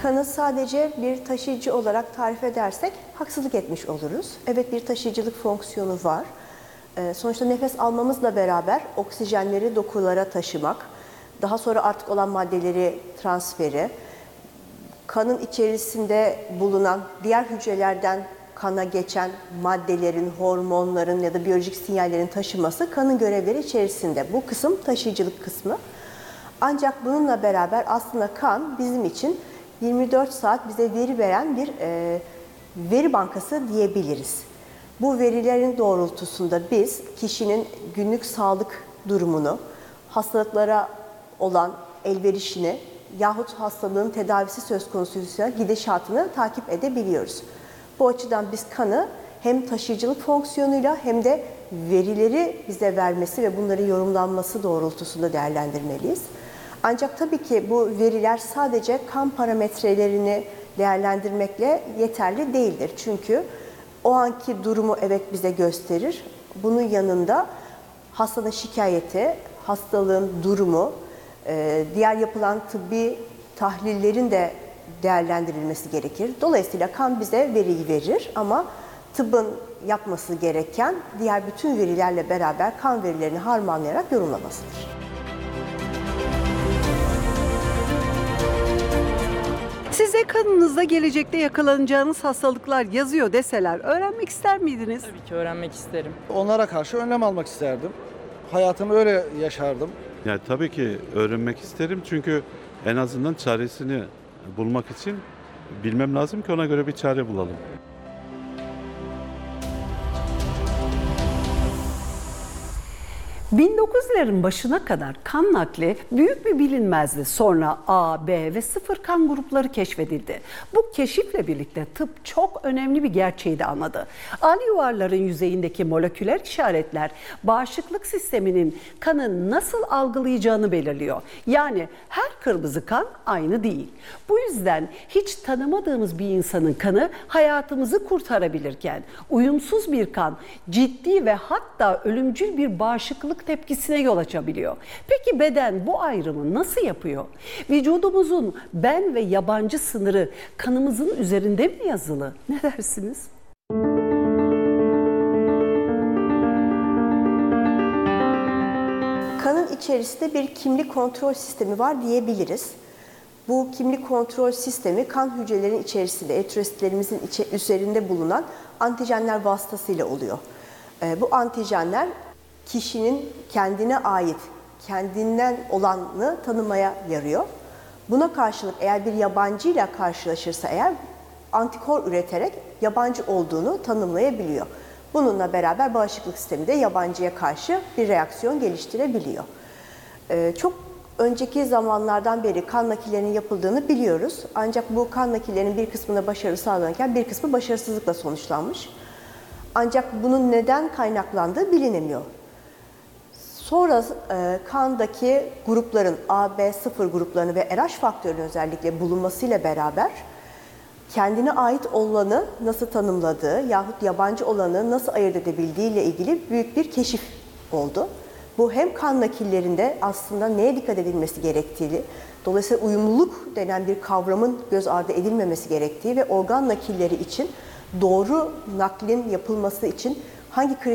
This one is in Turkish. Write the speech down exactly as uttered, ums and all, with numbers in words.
kanı sadece bir taşıyıcı olarak tarif edersek haksızlık etmiş oluruz. Evet, bir taşıyıcılık fonksiyonu var. Sonuçta nefes almamızla beraber oksijenleri dokulara taşımak, daha sonra artık olan maddeleri transferi, kanın içerisinde bulunan diğer hücrelerden kana geçen maddelerin, hormonların ya da biyolojik sinyallerin taşıması kanın görevleri içerisinde. Bu kısım taşıyıcılık kısmı. Ancak bununla beraber aslında kan bizim için yirmi dört saat bize veri veren bir e, veri bankası diyebiliriz. Bu verilerin doğrultusunda biz kişinin günlük sağlık durumunu, hastalıklara olan elverişini yahut hastalığın tedavisi söz konusuysa gidişatını takip edebiliyoruz. Bu açıdan biz kanı hem taşıyıcılık fonksiyonuyla hem de verileri bize vermesi ve bunların yorumlanması doğrultusunda değerlendirmeliyiz. Ancak tabii ki bu veriler sadece kan parametrelerini değerlendirmekle yeterli değildir. Çünkü o anki durumu evet bize gösterir. Bunun yanında hastanın şikayeti, hastalığın durumu, diğer yapılan tıbbi tahlillerin de değerlendirilmesi gerekir. Dolayısıyla kan bize veriyi verir ama tıbbın yapması gereken diğer bütün verilerle beraber kan verilerini harmanlayarak yorumlamasıdır. Size kanınızda gelecekte yakalanacağınız hastalıklar yazıyor deseler öğrenmek ister miydiniz? Tabii ki öğrenmek isterim. Onlara karşı önlem almak isterdim. Hayatımı öyle yaşardım. Yani tabii ki öğrenmek isterim çünkü en azından çaresini bulmak için bilmem lazım ki ona göre bir çare bulalım. bin dokuz yüzlerin başına kadar kan nakli büyük bir bilinmezdi. Sonra A, B ve sıfır kan grupları keşfedildi. Bu keşifle birlikte tıp çok önemli bir gerçeği de anladı. Alüvarların yüzeyindeki moleküler işaretler bağışıklık sisteminin kanı nasıl algılayacağını belirliyor. Yani her kırmızı kan aynı değil. Bu yüzden hiç tanımadığımız bir insanın kanı hayatımızı kurtarabilirken uyumsuz bir kan ciddi ve hatta ölümcül bir bağışıklık tepkisine yol açabiliyor. Peki beden bu ayrımı nasıl yapıyor? Vücudumuzun ben ve yabancı sınırı kanımızın üzerinde mi yazılı? Ne dersiniz? Kanın içerisinde bir kimlik kontrol sistemi var diyebiliriz. Bu kimlik kontrol sistemi kan hücrelerinin içerisinde, eritrositlerimizin üzerinde bulunan antijenler vasıtasıyla oluyor. Bu antijenler kişinin kendine ait, kendinden olanı tanımaya yarıyor. Buna karşılık eğer bir yabancıyla karşılaşırsa eğer antikor üreterek yabancı olduğunu tanımlayabiliyor. Bununla beraber bağışıklık sistemi de yabancıya karşı bir reaksiyon geliştirebiliyor. Ee, çok önceki zamanlardan beri kan nakillerinin yapıldığını biliyoruz. Ancak bu kan nakillerinin bir kısmına başarı sağlanırken bir kısmı başarısızlıkla sonuçlanmış. Ancak bunun neden kaynaklandığı bilinemiyor. Sonra e, kandaki grupların A, B, sıfır gruplarını ve R H faktörünün özellikle bulunmasıyla beraber kendine ait olanı nasıl tanımladığı yahut yabancı olanı nasıl ayırt edebildiği ile ilgili büyük bir keşif oldu. Bu hem kan nakillerinde aslında neye dikkat edilmesi gerektiği, dolayısıyla uyumluluk denen bir kavramın göz ardı edilmemesi gerektiği ve organ nakilleri için doğru naklin yapılması için hangi kriterler